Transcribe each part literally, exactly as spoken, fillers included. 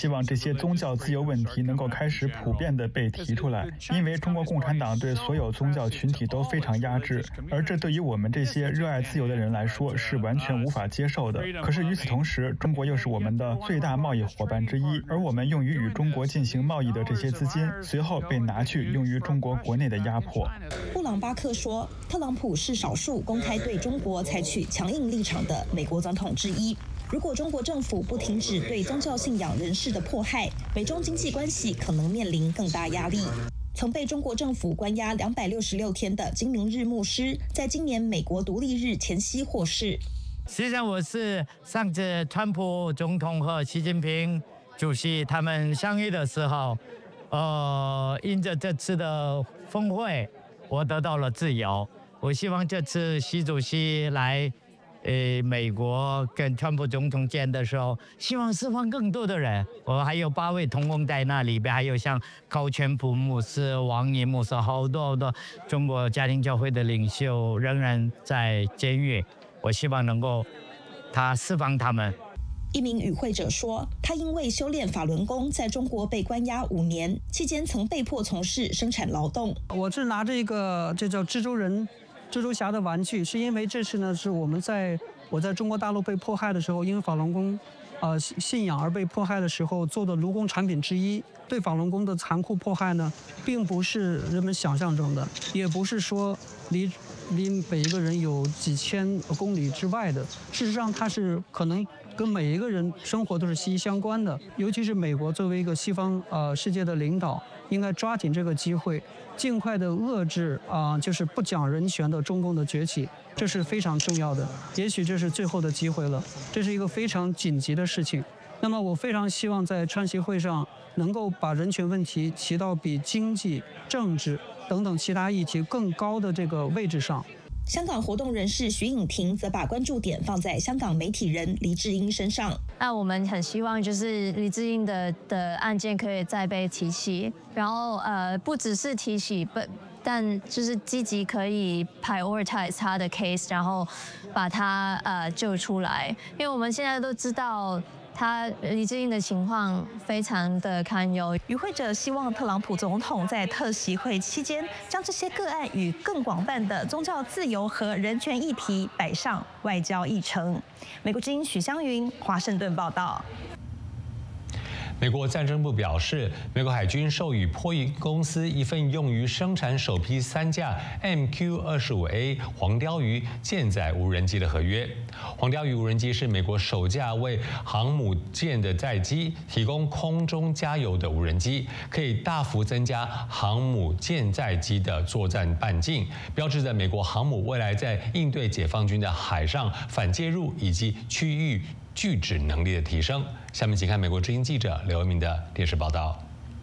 希望这些宗教自由问题能够开始普遍地被提出来，因为中国共产党对所有宗教群体都非常压制，而这对于我们这些热爱自由的人来说是完全无法接受的。可是与此同时，中国又是我们的最大贸易伙伴之一，而我们用于与中国进行贸易的这些资金，随后被拿去用于中国国内的压迫。 布朗巴克说，特朗普是少数公开对中国采取强硬立场的美国总统之一。如果中国政府不停止对宗教信仰人士的迫害，美中经济关系可能面临更大压力。曾被中国政府关押两百六十六天的金明日牧师，在今年美国独立日前夕获释。 实际上，我是上次川普总统和习近平主席他们相遇的时候，呃，因着这次的峰会，我得到了自由。我希望这次习主席来。呃，美国跟川普总统见的时候，希望释放更多的人。我还有八位同工在那里边，还有像高全普牧师、王岩牧师，好多好多中国家庭教会的领袖仍然在监狱。我希望能够他释放他们。 一名与会者说，他因为修炼法轮功，在中国被关押五年，期间曾被迫从事生产劳动。 我是拿着一个这叫蜘蛛人。蜘蛛侠的玩具，是因为这次呢是我们在我在中国大陆被迫害的时候，因为法轮功，呃信仰而被迫害的时候做的卢功产品之一。对法轮功的残酷迫害呢，并不是人们想象中的，也不是说离离每一个人有几千公里之外的。事实上，它是可能跟每一个人生活都是息息相关的。尤其是美国作为一个西方呃世界的领导，应该抓紧这个机会。尽快的遏制啊、呃，就是不讲人权的中共的崛起，这是非常重要的。也许这是最后的机会了，这是一个非常紧急的事情。那么我非常希望在川协会上能够把人权问题提到比经济、政治等等其他议题更高的这个位置上。 香港活动人士徐颖婷则把关注点放在香港媒体人黎智英身上。 那我们很希望就是黎智英的的案件可以再被提起，然后呃不只是提起，不但就是积极可以 prioritize 他的 case， 然后把他呃救出来，因为我们现在都知道。他黎智英的情况非常的堪忧。 与会者希望特朗普总统在特习会期间，将这些个案与更广泛的宗教自由和人权议题摆上外交议程。美国之音许湘云，华盛顿报道。 美国战争部表示，美国海军授予波音公司一份用于生产首批三架 M Q 二十五 A 黄鲷鱼舰载无人机的合约。黄鲷鱼无人机是美国首架为航母舰的载机提供空中加油的无人机，可以大幅增加航母舰载机的作战半径，标志着美国航母未来在应对解放军的海上反介入以及区域拒止能力的提升。下面请看美国之音记者刘文明的电视报道。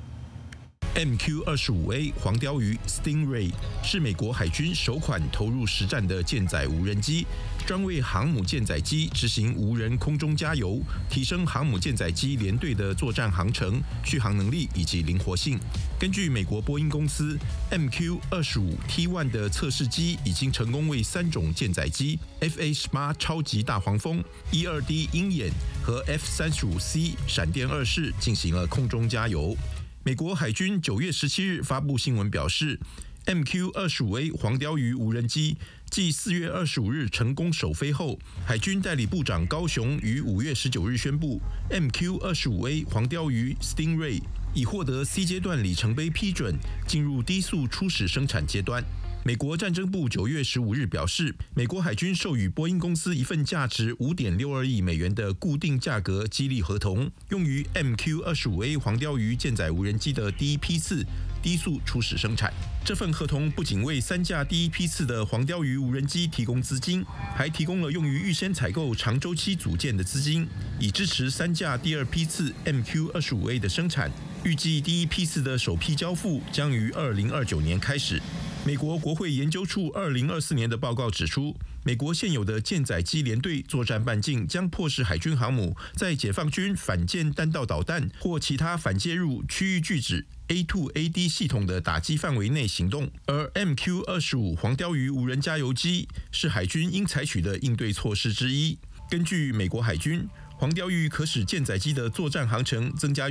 M Q 二十五 A 黄鲷鱼 Stingray 是美国海军首款投入实战的舰载无人机，专为航母舰载机执行无人空中加油，提升航母舰载机联队的作战航程、续航能力以及灵活性。根据美国波音公司 M Q 二十五 T 一 的测试机已经成功为三种舰载机 F A 十八 超级大黄蜂、E 二 D 鹰眼和 F 三十五 C 闪电二式进行了空中加油。美国海军九月十七日发布新闻表示 ，M Q 二十五 A 黄鲷鱼无人机继四月二十五日成功首飞后，海军代理部长高雄于五月十九日宣布 ，M Q 二十五 A 黄鲷鱼 Stingray 已获得 C 阶段里程碑批准，进入低速初始生产阶段。美国战争部九月十五日表示，美国海军授予波音公司一份价值五点六二亿美元的固定价格激励合同，用于 M Q 二十五 A 黄鲷鱼舰载无人机的第一批次低速初始生产。这份合同不仅为三架第一批次的黄鲷鱼无人机提供资金，还提供了用于预先采购长周期组件的资金，以支持三架第二批次 M Q 二十五 A 的生产。预计第一批次的首批交付将于二零二九年开始。美国国会研究处二零二四年的报告指出，美国现有的舰载机联队作战半径将迫使海军航母在解放军反舰弹道导弹或其他反介入区域拒止 A 二 A D 系统的打击范围内行动，而 M Q 二十五 黄鲷鱼无人加油机是海军应采取的应对措施之一。根据美国海军，黄鲷鱼可使舰载机的作战航程增加